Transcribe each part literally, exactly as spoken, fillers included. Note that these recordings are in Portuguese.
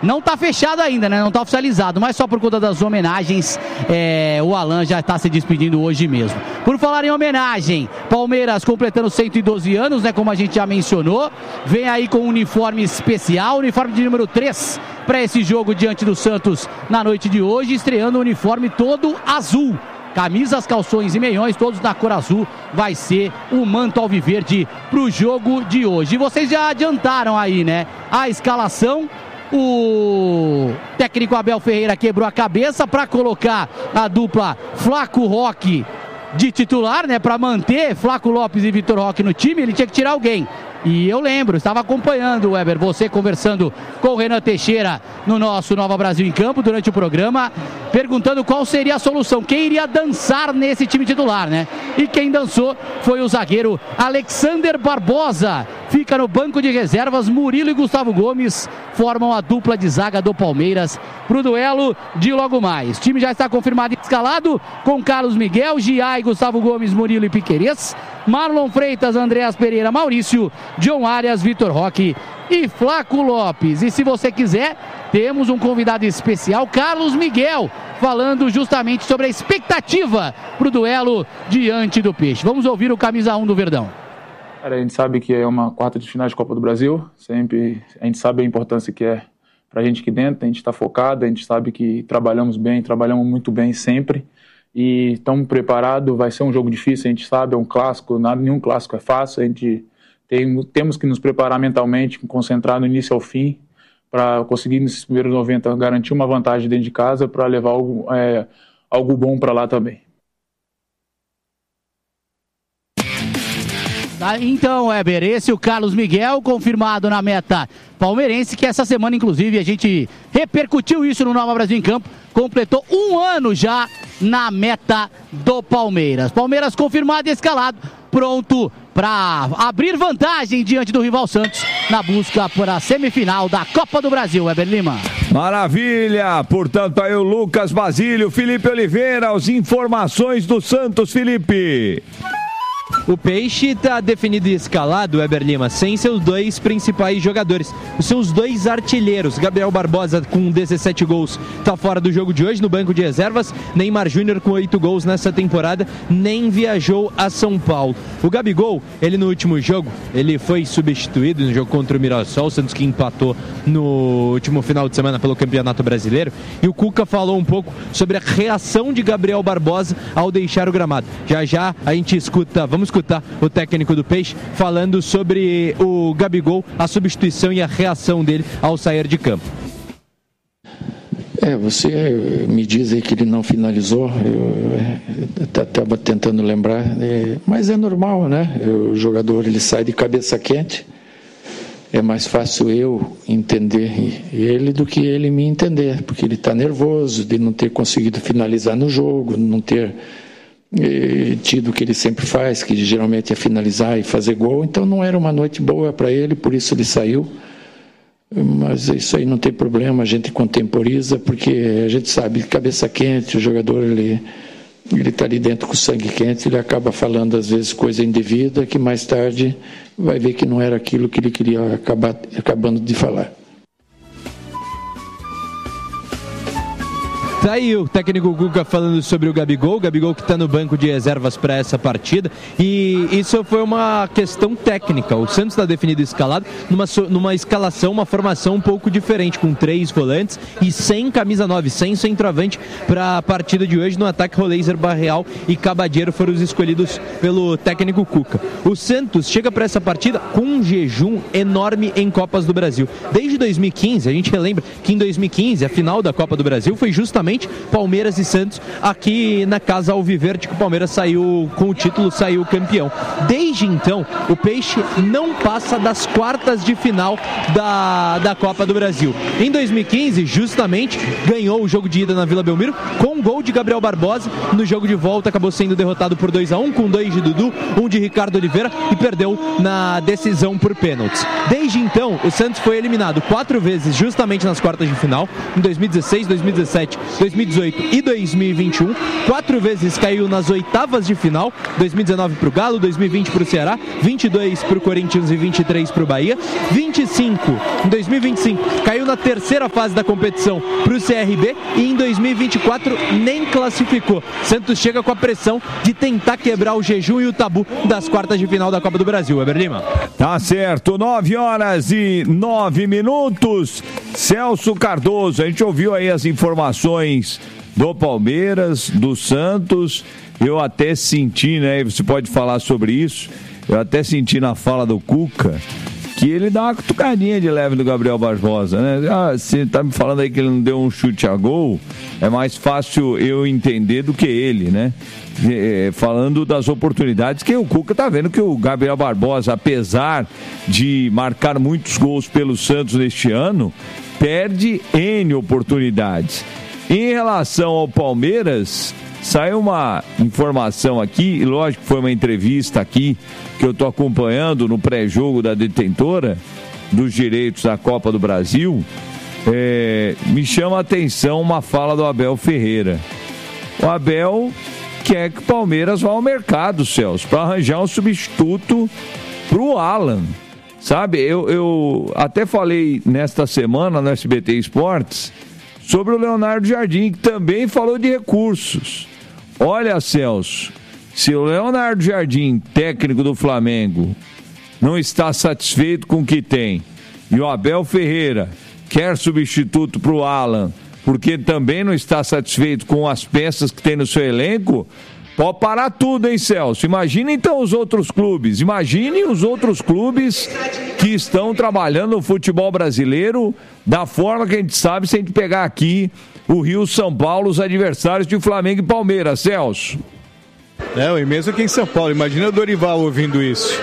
não tá fechado ainda, né? Não tá oficializado, mas só por conta das homenagens, é, o Alan já tá se despedindo hoje mesmo. Por falar em homenagem, Palmeiras completando cento e doze anos, né? Como a gente já mencionou, vem aí com um uniforme especial, uniforme de número três para esse jogo diante do Santos na noite de hoje, estreando o uniforme todo azul. Camisas, calções e meiões, todos na cor azul, vai ser o manto alviverde pro jogo de hoje. E vocês já adiantaram aí, né? A escalação, o técnico Abel Ferreira quebrou a cabeça para colocar a dupla Flaco Roque de titular, né? Para manter Flaco Lopes e Vitor Roque no time, ele tinha que tirar alguém. E eu lembro, estava acompanhando, Weber, você conversando com o Renan Teixeira no nosso Nova Brasil em Campo durante o programa, perguntando qual seria a solução, quem iria dançar nesse time titular, né? E quem dançou foi o zagueiro Alexander Barbosa. Fica no banco de reservas, Murilo e Gustavo Gomes formam a dupla de zaga do Palmeiras para o duelo de logo mais. O time já está confirmado e escalado com Carlos Miguel, Giai, Gustavo Gomes, Murilo e Piquerez, Marlon Freitas, Andreas Pereira, Maurício, John Arias, Vitor Roque e Flaco Lopes. E se você quiser, temos um convidado especial, Carlos Miguel, falando justamente sobre a expectativa para o duelo diante do Peixe. Vamos ouvir o camisa um do Verdão. A gente sabe que é uma quarta de final de Copa do Brasil, sempre a gente sabe a importância que é para a gente aqui dentro, a gente está focado, a gente sabe que trabalhamos bem, trabalhamos muito bem sempre e estamos preparados, vai ser um jogo difícil, a gente sabe, é um clássico, nada, nenhum clássico é fácil, a gente tem, temos que nos preparar mentalmente, concentrar no início ao fim, para conseguir nesses primeiros noventa garantir uma vantagem dentro de casa para levar algo, é, algo bom para lá também. Então, Weber, esse é o Carlos Miguel, confirmado na meta palmeirense, que essa semana, inclusive, a gente repercutiu isso no Nova Brasil em Campo, completou um ano já na meta do Palmeiras. Palmeiras confirmado e escalado, pronto para abrir vantagem diante do rival Santos na busca por a semifinal da Copa do Brasil. Weber Lima. Maravilha! Portanto, aí o Lucas Basílio, Felipe Oliveira, as informações do Santos, Felipe. O Peixe está definido e escalado, Weber Lima, sem seus dois principais jogadores. Os seus dois artilheiros, Gabriel Barbosa com dezessete gols, está fora do jogo de hoje, no banco de reservas. Neymar Júnior com oito gols nessa temporada, nem viajou a São Paulo. O Gabigol, ele no último jogo, ele foi substituído no jogo contra o Mirassol, o Santos que empatou no último final de semana pelo Campeonato Brasileiro. E o Cuca falou um pouco sobre a reação de Gabriel Barbosa ao deixar o gramado. Já já a gente escuta, vamos escutar o técnico do Peixe falando sobre o Gabigol, a substituição e a reação dele ao sair de campo. É, você me diz aí que ele não finalizou, eu estava tentando lembrar, é, mas é normal, né? O jogador ele sai de cabeça quente, é mais fácil eu entender ele do que ele me entender, porque ele está nervoso de não ter conseguido finalizar no jogo, não ter tido o que ele sempre faz, que geralmente é finalizar e fazer gol, então não era uma noite boa para ele, por isso ele saiu, mas isso aí não tem problema, a gente contemporiza, porque a gente sabe, cabeça quente, o jogador ele ele está ali dentro com o sangue quente, ele acaba falando às vezes coisa indevida, que mais tarde vai ver que não era aquilo que ele queria acabar acabando de falar. Tá aí o técnico Guga falando sobre o Gabigol, o Gabigol que está no banco de reservas para essa partida, e isso foi uma questão técnica. O Santos está definido e escalado numa, numa escalação, uma formação um pouco diferente, com três volantes e sem camisa nove, sem centroavante para a partida de hoje. No ataque, Roleiser, Barreal e Cabadeiro foram os escolhidos pelo técnico Cuca. O Santos chega para essa partida com um jejum enorme em Copas do Brasil. Desde dois mil e quinze, a gente relembra que em dois mil e quinze, a final da Copa do Brasil foi justamente Palmeiras e Santos aqui na Casa Alviverde, que o Palmeiras saiu com o título, saiu campeão. Desde então, o Peixe não passa das quartas de final da, da Copa do Brasil. Em dois mil e quinze, justamente, ganhou o jogo de ida na Vila Belmiro com um gol de Gabriel Barbosa. No jogo de volta acabou sendo derrotado por dois a um, com dois de Dudu, um de Ricardo Oliveira, e perdeu na decisão por pênaltis. Desde então, o Santos foi eliminado quatro vezes justamente nas quartas de final, em dois mil e dezesseis, dois mil e dezessete dois mil e dezoito e dois mil e vinte e um. Quatro vezes caiu nas oitavas de final, dois mil e dezenove para o Galo, dois mil e vinte para o Ceará, vinte e dois para o Corinthians e vinte e três para o Bahia. vinte e cinco, em dois mil e vinte e cinco, caiu na terceira fase da competição para o C R B e em dois mil e vinte e quatro nem classificou. Santos chega com a pressão de tentar quebrar o jejum e o tabu das quartas de final da Copa do Brasil. Eber Lima. Tá certo, nove horas e nove minutos. Celso Cardoso, a gente ouviu aí as informações do Palmeiras, do Santos. Eu até senti, né, você pode falar sobre isso, eu até senti na fala do Cuca que ele dá uma cutucadinha de leve do Gabriel Barbosa, né? Ah, você tá me falando aí que ele não deu um chute a gol, é mais fácil eu entender do que ele, né? É, falando das oportunidades que o Cuca tá vendo que o Gabriel Barbosa, apesar de marcar muitos gols pelo Santos neste ano, perde N oportunidades. Em relação ao Palmeiras, saiu uma informação aqui, e lógico que foi uma entrevista aqui que eu estou acompanhando no pré-jogo da detentora dos direitos da Copa do Brasil. É, me chama a atenção uma fala do Abel Ferreira. O Abel quer que o Palmeiras vá ao mercado, Celso, para arranjar um substituto para o Alan. Sabe, eu, eu até falei nesta semana no S B T Esportes sobre o Leonardo Jardim, que também falou de recursos. Olha, Celso, se o Leonardo Jardim, técnico do Flamengo, não está satisfeito com o que tem, e o Abel Ferreira quer substituto para o Alan, porque também não está satisfeito com as peças que tem no seu elenco, pode parar tudo, hein, Celso? Imagine então os outros clubes, imagine os outros clubes que estão trabalhando no futebol brasileiro da forma que a gente sabe, se a gente pegar aqui o Rio, São Paulo, os adversários de Flamengo e Palmeiras, Celso. É, e mesmo aqui em São Paulo, imagina o Dorival ouvindo isso.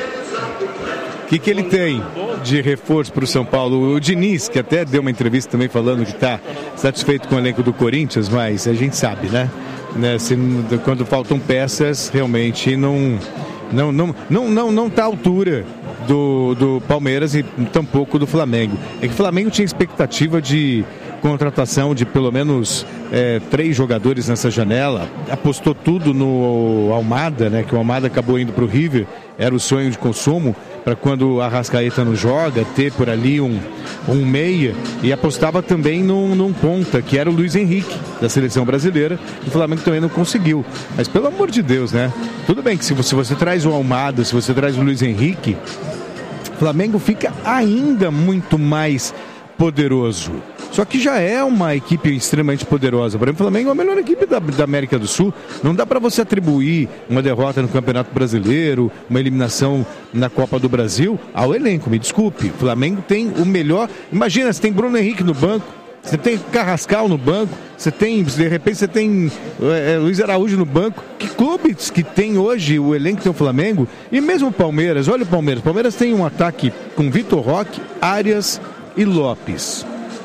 O que, que ele tem de reforço para o São Paulo? O Diniz, que até deu uma entrevista também falando que está satisfeito com o elenco do Corinthians, mas a gente sabe, né? né se, quando faltam peças, realmente não não não não não não está à altura do, do Palmeiras e tampouco do Flamengo. É que o Flamengo tinha expectativa de contratação de pelo menos é, três jogadores nessa janela, apostou tudo no Almada, né, que o Almada acabou indo para o River, era o sonho de consumo, para quando a Arrascaeta não joga, ter por ali um, um meia, e apostava também num, num ponta, que era o Luiz Henrique, da seleção brasileira, e o Flamengo também não conseguiu. Mas pelo amor de Deus, né? Tudo bem que se você, se você traz o Almada, se você traz o Luiz Henrique, o Flamengo fica ainda muito mais poderoso. Só que já é uma equipe extremamente poderosa. Por exemplo, o Flamengo é a melhor equipe da, da América do Sul. Não dá para você atribuir uma derrota no Campeonato Brasileiro, uma eliminação na Copa do Brasil ao elenco, me desculpe. O Flamengo tem o melhor... Imagina, você tem Bruno Henrique no banco, você tem Carrascal no banco, você tem, de repente você tem é, Luiz Araújo no banco. Que clubes que tem hoje o elenco que tem o Flamengo? E mesmo o Palmeiras, olha o Palmeiras. O Palmeiras tem um ataque com Vitor Roque, Arias e Lopes.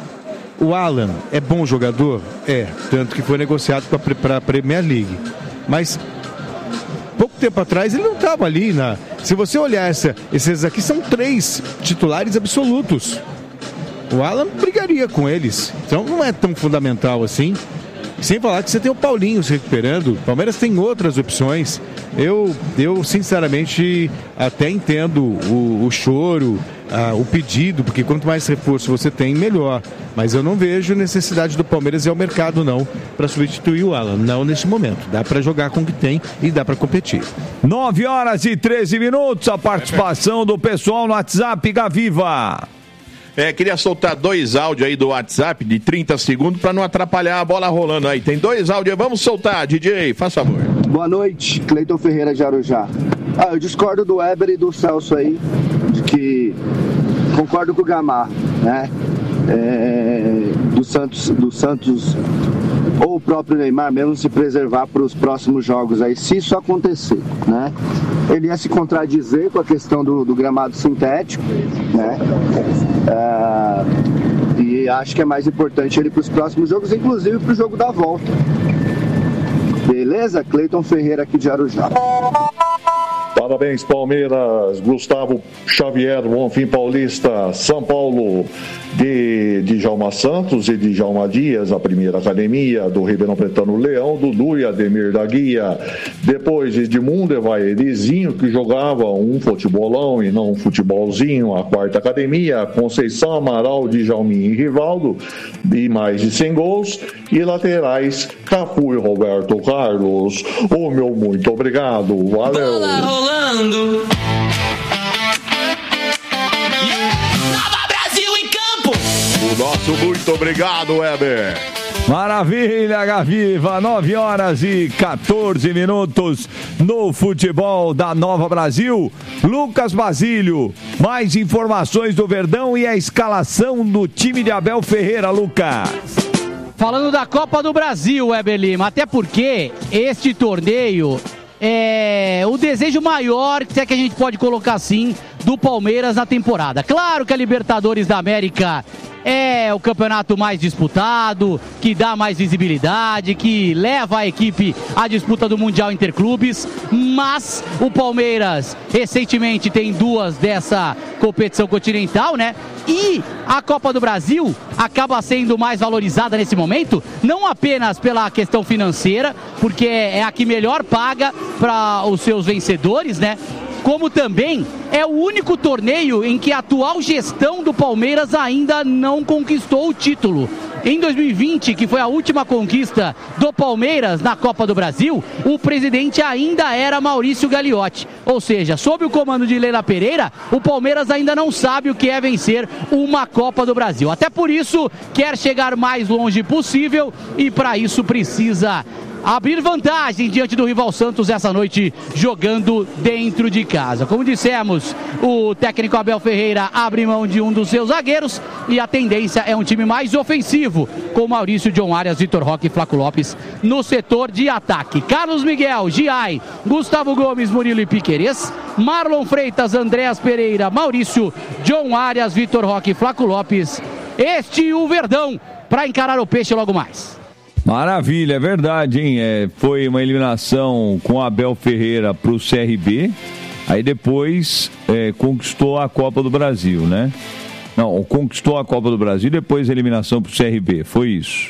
O Alan é bom jogador? É, tanto que foi negociado para a Premier League. Mas, pouco tempo atrás, ele não estava ali. Na... Se você olhar, essa, esses aqui são três titulares absolutos. O Alan brigaria com eles. Então, não é tão fundamental assim. Sem falar que você tem o Paulinho se recuperando. O Palmeiras tem outras opções. Eu, eu sinceramente, até entendo o, o choro, ah, o pedido, porque quanto mais reforço você tem, melhor. Mas eu não vejo necessidade do Palmeiras ir ao mercado, não, para substituir o Alan. Não nesse momento. Dá para jogar com o que tem e dá para competir. nove horas e treze minutos, a participação do pessoal no WhatsApp, Gaviva. É, queria soltar dois áudios aí do WhatsApp de trinta segundos para não atrapalhar a bola rolando aí. Tem dois áudios, vamos soltar, D J, faz favor. Boa noite, Cleiton Ferreira de Arujá. Ah, eu discordo do Weber e do Celso aí, que concordo com o Gamar, né? É, do Santos, do Santos ou o próprio Neymar mesmo se preservar para os próximos jogos aí, se isso acontecer, né? Ele ia se contradizer com a questão do, do gramado sintético, né? É, e acho que é mais importante ele para os próximos jogos, inclusive para o jogo da volta. Beleza? Cleiton Ferreira aqui de Arujá. Parabéns, Palmeiras. Gustavo Xavier, Bonfim Paulista, São Paulo, de, de Djalma Santos e de Djalma Dias, a primeira academia, do Ribeirão Pretano Leão, Dudu e Ademir da Guia. Depois Edmundo Evaerizinho, que jogava um futebolão e não um futebolzinho, a quarta academia, Conceição Amaral, de Djalminha e Rivaldo, e mais de cem gols. E laterais, Cafu e Roberto Carlos. O meu muito obrigado, valeu. Bola rolando. Nova Brasil em campo. O nosso muito obrigado, Weber. Maravilha, Gaviva, nove horas e quatorze minutos no futebol da Nova Brasil. Lucas Basílio, mais informações do Verdão e a escalação do time de Abel Ferreira, Lucas. Falando da Copa do Brasil, Weber Lima, até porque este torneio é o desejo maior, se é que a gente pode colocar assim, do Palmeiras na temporada. Claro que a Libertadores da América é o campeonato mais disputado, que dá mais visibilidade, que leva a equipe à disputa do Mundial Interclubes, mas o Palmeiras recentemente tem duas dessa competição continental, né? E a Copa do Brasil acaba sendo mais valorizada nesse momento, não apenas pela questão financeira, porque é a que melhor paga para os seus vencedores, né? Como também é o único torneio em que a atual gestão do Palmeiras ainda não conquistou o título. Em dois mil e vinte, que foi a última conquista do Palmeiras na Copa do Brasil, o presidente ainda era Maurício Gagliotti. Ou seja, sob o comando de Leila Pereira, o Palmeiras ainda não sabe o que é vencer uma Copa do Brasil. Até por isso, quer chegar mais longe possível e para isso precisa abrir vantagem diante do rival Santos essa noite, jogando dentro de casa. Como dissemos, o técnico Abel Ferreira abre mão de um dos seus zagueiros e a tendência é um time mais ofensivo, com Maurício, John Arias, Vitor Roque e Flaco Lopes no setor de ataque. Carlos Miguel, Giai, Gustavo Gomes, Murilo e Piquerez, Marlon Freitas, Andréas Pereira, Maurício, John Arias, Vitor Roque e Flaco Lopes. Este o Verdão para encarar o Peixe logo mais. Maravilha, é verdade, hein? É, foi uma eliminação com Abel Ferreira para o C R B, aí depois é, conquistou a Copa do Brasil, né? Não, conquistou a Copa do Brasil, depois a eliminação para o C R B, foi isso.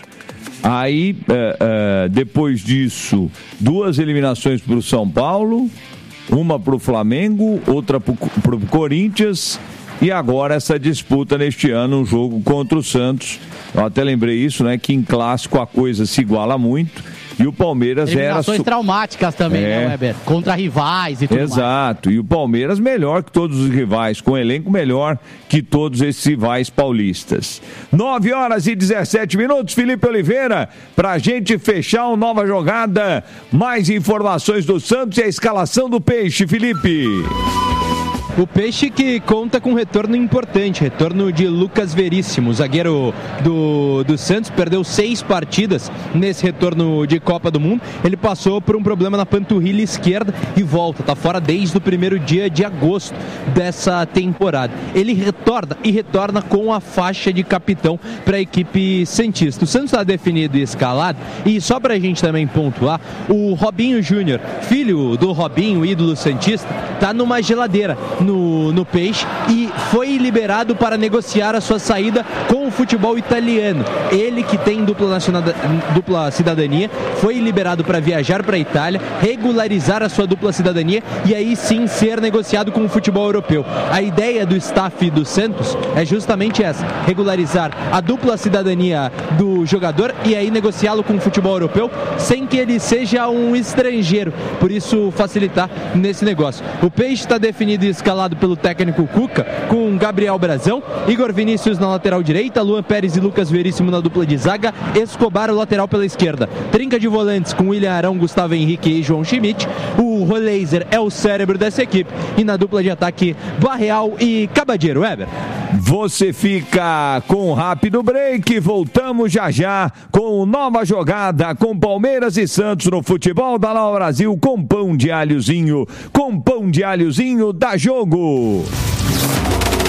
Aí, é, é, depois disso, duas eliminações para o São Paulo, uma para o Flamengo, outra para o Corinthians, e agora essa disputa neste ano, um jogo contra o Santos. Eu até lembrei isso, né? Que em clássico a coisa se iguala muito. E o Palmeiras era... Eliminações traumáticas também, é. né, Weber? Contra rivais e tudo mais. Exato. E o Palmeiras melhor que todos os rivais, com um elenco melhor que todos esses rivais paulistas. nove horas e dezessete minutos, Felipe Oliveira, pra gente fechar uma nova jogada. Mais informações do Santos e a escalação do Peixe, Felipe. O Peixe que conta com um retorno importante, retorno de Lucas Veríssimo, zagueiro do, do Santos, perdeu seis partidas nesse retorno de Copa do Mundo. Ele passou por um problema na panturrilha esquerda e volta, tá fora desde o primeiro dia de agosto dessa temporada. Ele retorna e retorna com a faixa de capitão para a equipe santista. O Santos está definido e escalado, e só para a gente também pontuar, o Robinho Júnior, filho do Robinho, ídolo santista, tá numa geladeira No, no Peixe e foi liberado para negociar a sua saída com o futebol italiano. Ele, que tem dupla, nacional, dupla cidadania, foi liberado para viajar para a Itália, regularizar a sua dupla cidadania e aí sim ser negociado com o futebol europeu. A ideia do staff do Santos é justamente essa: regularizar a dupla cidadania do jogador e aí negociá-lo com o futebol europeu sem que ele seja um estrangeiro, por isso facilitar nesse negócio. O Peixe está definido e escalado pelo técnico Cuca, com Gabriel Brazão, Igor Vinícius na lateral direita, Luan Pérez e Lucas Veríssimo na dupla de zaga, Escobar o lateral pela esquerda, trinca de volantes com William Arão, Gustavo Henrique e João Schmidt. O Roleiser é o cérebro dessa equipe e na dupla de ataque, Barreal e Cabadeiro. Weber. Você fica com um rápido break, voltamos já já com nova jogada com Palmeiras e Santos no futebol da Nova Brasil, com pão de alhozinho, com pão de alhozinho da Jogo.